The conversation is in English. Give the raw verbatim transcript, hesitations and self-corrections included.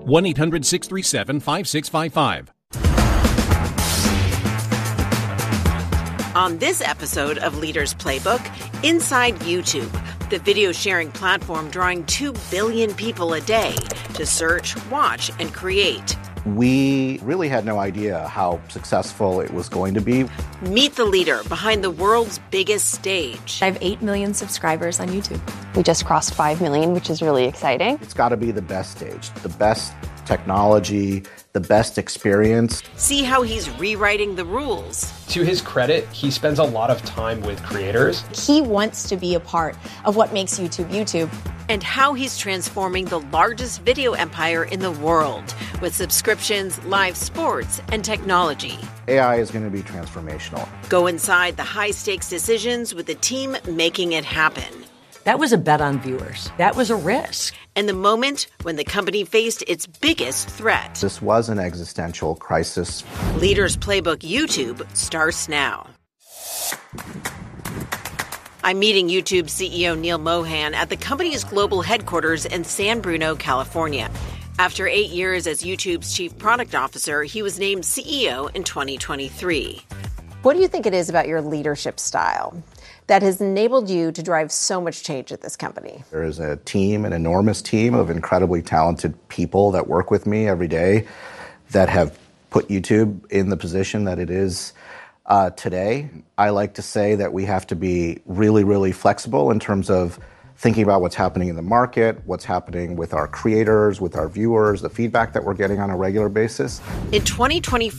one eight hundred six three seven five six five five. On this episode of Leaders Playbook, inside YouTube, the video sharing platform drawing two billion people a day to search, watch, and create. We really had no idea how successful it was going to be. Meet the leader behind the world's biggest stage. I have eight million subscribers on YouTube. We just crossed five million, which is really exciting. It's got to be the best stage, the best technology, the best experience. See how he's rewriting the rules. To his credit, he spends a lot of time with creators. He wants to be a part of what makes YouTube YouTube. And how he's transforming the largest video empire in the world with subscriptions, live sports, and technology. A I is going to be transformational. Go inside the high-stakes decisions with the team making it happen. That was a bet on viewers. That was a risk. And the moment when the company faced its biggest threat. This was an existential crisis. Leaders Playbook YouTube starts now. I'm meeting YouTube C E O Neal Mohan at the company's global headquarters in San Bruno, California. After eight years as YouTube's chief product officer, he was named C E O in twenty twenty-three. What do you think it is about your leadership style that has enabled you to drive so much change at this company? There is a team, an enormous team of incredibly talented people that work with me every day that have put YouTube in the position that it is uh, today. I like to say that we have to be really, really flexible in terms of thinking about what's happening in the market, what's happening with our creators, with our viewers, the feedback that we're getting on a regular basis. In twenty twenty-four,